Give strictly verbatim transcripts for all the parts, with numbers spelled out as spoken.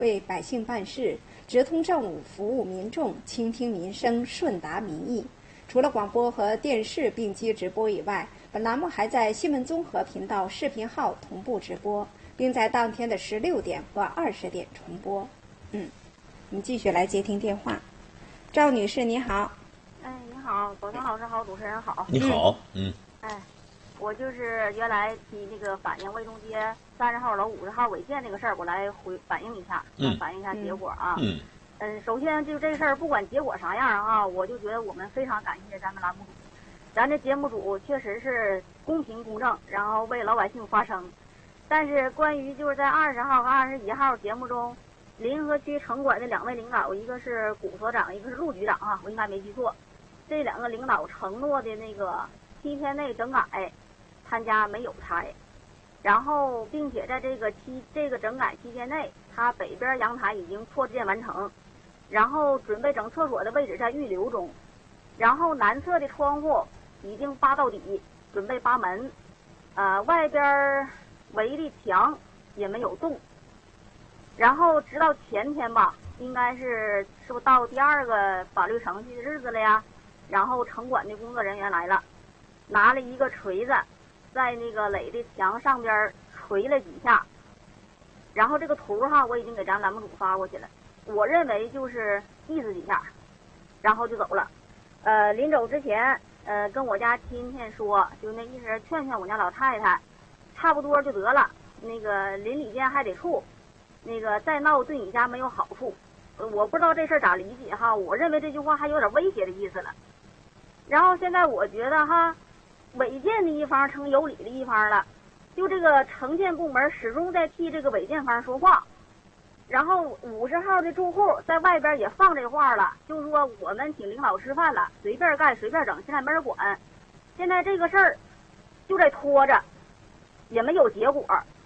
为百姓办事，直通政务，服务民众，倾听民生，顺达民意。除了广播和电视并机直播以外，本栏目还在新闻综合频道视频号同步直播，并在当天的十六点和二十点重播。嗯，我们继续来接听电话。赵女士，你好。 哎，你好，宝强老师好，主持人好。 你好，嗯。 哎，我就是原来提那个反映卫中街三十号楼五十号违建这个事儿，我来回反映一下， 嗯， 反映一下结果啊。 嗯。 嗯，首先就这事儿，不管结果啥样啊，我就觉得我们非常感谢咱们栏目组，咱这节目组确实是公平公正，然后为老百姓发声。但是关于就是在二十号和二十一号节目中，临河区城管的两位领导，一个是古所长，一个是陆局长啊，我应该没记错。这两个领导承诺的那个七天内整改，他家没有拆。然后，并且在这个期这个整改期间内，他北边阳台已经扩建完成。然后准备整厕所的位置在预留中，然后南侧的窗户已经扒到底，准备扒门，呃，外边围的墙也没有动。然后直到前天吧，应该是是不是到第二个法律程序的日子了呀？然后城管的工作人员来了，拿了一个锤子，在那个垒的墙上边锤了几下。然后这个图哈，我已经给咱栏目组发过去了。我认为就是意思几下，然后就走了。呃，临走之前，呃，跟我家亲戚说，就那意思劝劝我家老太太，差不多就得了。那个邻里间还得处，那个再闹对你家没有好处。呃、我不知道这事儿咋理解哈，我认为这句话还有点威胁的意思了。然后现在我觉得哈，违建的一方成有理的一方了，就这个城建部门始终在替这个违建方说话。然后五十号的住户在外边也放这话了，就说我们请领导吃饭了，随便盖随便整，现在没人管。现在这个事儿就在拖着，也没有结果。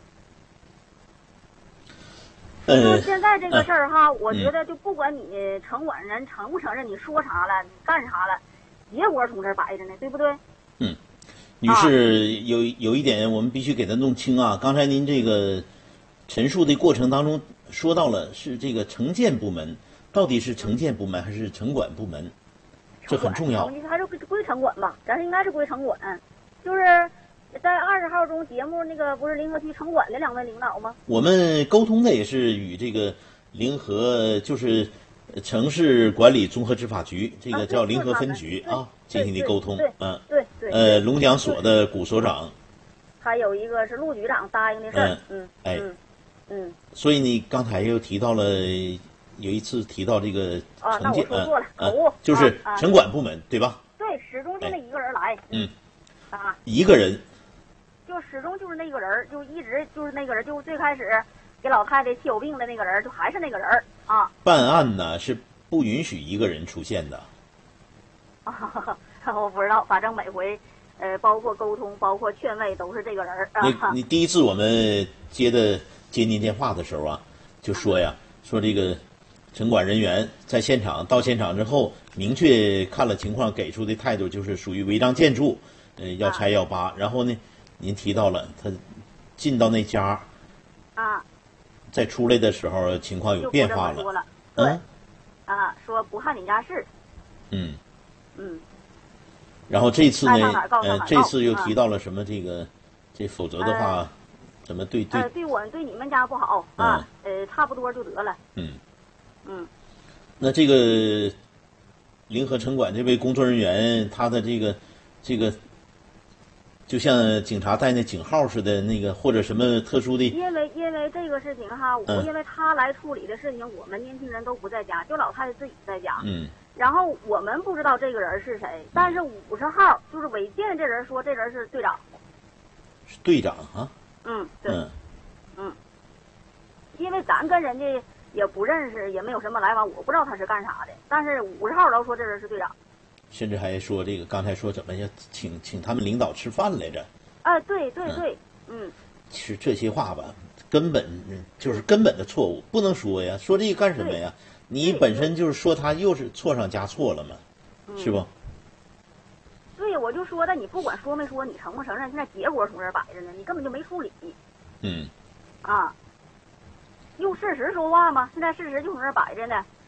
呃， 现在这个事儿哈，我觉得就不管你城管人承不承认，你说啥了，你干啥了，结果从这儿摆着呢，对不对？ 嗯，女士，有有一点我们必须给他弄清啊。刚才您这个陈述的过程当中说到了是这个城建部门，到底是城建部门还是城管部门，这很重要。 还是归城管吧，咱是应该是归城管。就是在二十号中节目那个不是临河区城管的两位领导吗？ 我们沟通的也是与这个临河就是城市管理综合执法局，这个叫临河分局啊进行的沟通。嗯， 对对。 呃，龙江所的古所长， 还有一个是陆局长答应的事儿。嗯， 哎。 嗯， 所以你刚才又提到了，有一次提到这个城建， 啊，错了， 啊，就是城管部门，对吧？ 对，始终就那一个人来。 嗯， 啊， 一个人， 就始终就是那个人，就一直就是那个人，就最开始给老太太气有病的那个人，就还是那个人啊。 办案呢是不允许一个人出现的。 啊，我不知道，反正每回。呃，包括沟通，包括劝慰，都是这个人。 你你第一次我们接的接您电话的时候啊，就说呀，说这个城管人员在现场到现场之后，明确看了情况，给出的态度就是属于违章建筑，呃，要拆要扒。然后呢，您提到了他进到那家， 啊， 再出来的时候情况有变化了。 了嗯，啊，说不判你家事。 嗯。 嗯。 然后这次呢，呃，这次又提到了什么？这个，这否则的话，怎么对对？ 呃，对我对你们家不好啊，呃，差不多就得了。 嗯， 嗯。 那这个临河城管这位工作人员，他的这个这个，就像警察带那警号似的，那个或者什么特殊的？ 因为因为这个事情哈，我因为他来处理的事情，我们年轻人都不在家，就老太太自己在家。 嗯。 然后我们不知道这个人是谁，但是五十号就是违建这人说这人是队长， 是队长啊。 嗯，对，嗯，嗯，因为咱跟人家也不认识，也没有什么来往，我不知道他是干啥的。但是五十号楼说这人是队长， 甚至还说这个刚才说怎么要请请他们领导吃饭来着。 哎，对对对，嗯。 其实这些话吧，根本就是根本的错误，不能说呀，说这个干什么呀？你本身就是说他又是错上加错了嘛，是不？ 对，我就说的，你不管说没说，你承不承认，现在结果从这儿摆着呢，你根本就没处理。 嗯。 啊。 用事实说话吗？现在事实就从这儿摆着呢。